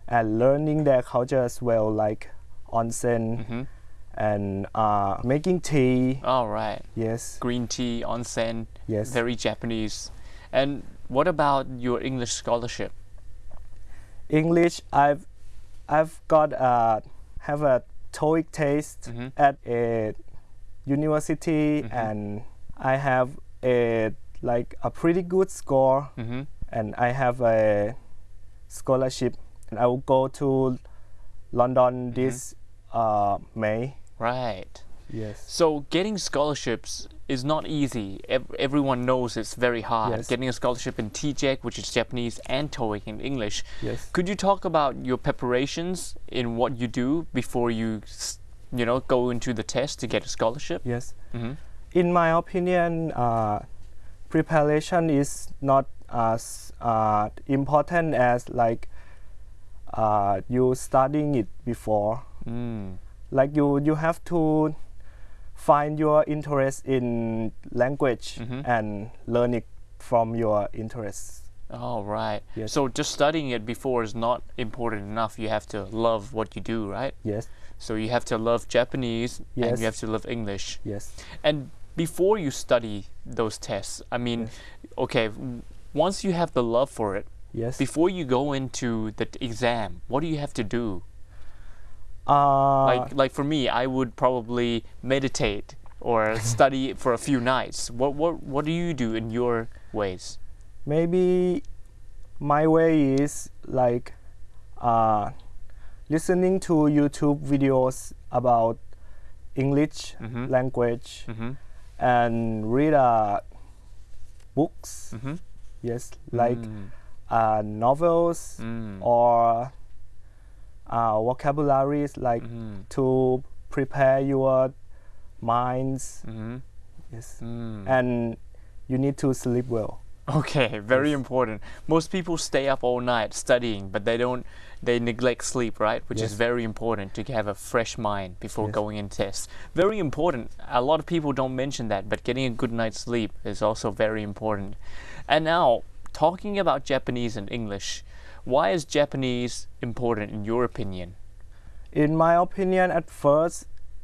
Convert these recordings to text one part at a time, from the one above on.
and learning their culture as well, like onsen and making tea. All right. Yes. Green tea, onsen. Yes. Very Japanese. And what about your English scholarship? English, I've got have a TOEIC test at a university, and I have a pretty good score, and I have a scholarship, and I will go to London this May. Right. Yes. So getting scholarships is not easy. Everyone knows it's very hard. Yes. Getting a scholarship in TJEC, which is Japanese, and TOEIC in English. Yes. Could you talk about your preparations in what you do before you go into the test to get a scholarship? Yes. In my opinion, preparation is not as important as you studying it before. Like you have to find your interest in language and learn it from your interests. Oh, right. Yes. So just studying it before is not important enough. You have to love what you do, right? Yes. So you have to love Japanese and you have to love English. Yes. And before you study those tests, I mean, okay, once you have the love for it, before you go into the exam, what do you have to do? Like for me, I would probably meditate or study for a few nights. What do you do in your ways? Maybe my way is listening to YouTube videos about English language and read books. Yes, like novels or vocabularies, to prepare your minds. Yes, and you need to sleep well. Okay, very important. Most people stay up all night studying, but they neglect sleep, right? Which is very important to have a fresh mind before going in tests. Very important. A lot of people don't mention that, but getting a good night's sleep is also very important. And now, talking about Japanese and English, why is Japanese important in your opinion? In my opinion, at first,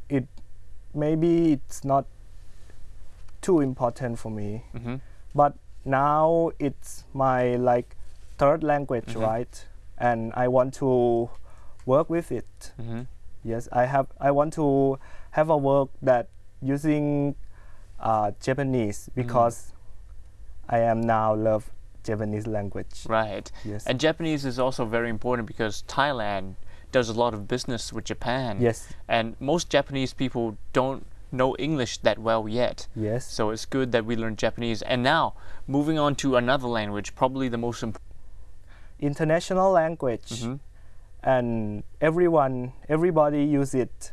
maybe it's not too important for me, but now it's my third language, right? And I want to work with it. Yes, I want to have a work that using Japanese, because I am now love Japanese language. Right. Yes. And Japanese is also very important because Thailand does a lot of business with Japan. Yes. And most Japanese people don't know English that well yet. Yes. So it's good that we learn Japanese. And now, moving on to another language, probably the most important. International language. And everybody use it.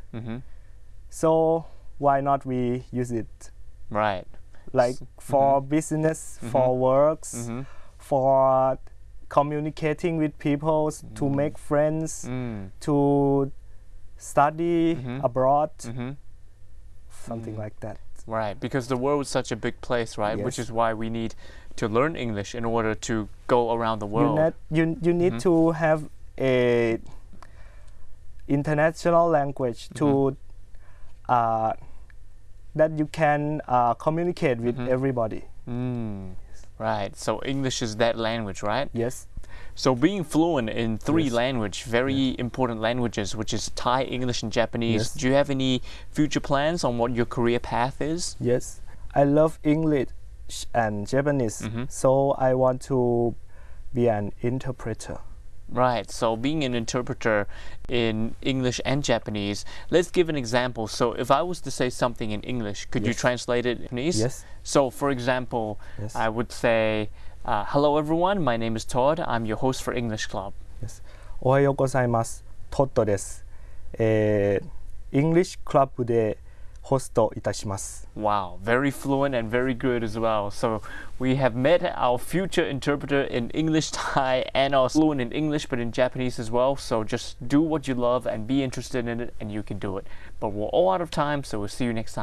So why not we use it? Right. Like for business, for works, for communicating with people, to make friends, to study abroad, something like that. Right, because the world is such a big place, right? Which is why we need to learn English in order to go around the world. You need to have a international language to that you can communicate with everybody. Right, so English is that language, right? Yes. So being fluent in three very important languages, which is Thai, English, and Japanese, do you have any future plans on what your career path is? Yes, I love English and Japanese, so I want to be an interpreter. Right, so being an interpreter in English and Japanese, let's give an example. So if I was to say something in English, could you translate it in Japanese? Yes. So for example, I would say, hello everyone, my name is Todd, I'm your host for English Club. Yes. おはようございます。トッドです。English Club でホストいたします。 Wow, very fluent and very good as well. So we have met our future interpreter in English, Thai, and also fluent in English, but in Japanese as well. So just do what you love and be interested in it, and you can do it. But we're all out of time, so we'll see you next time.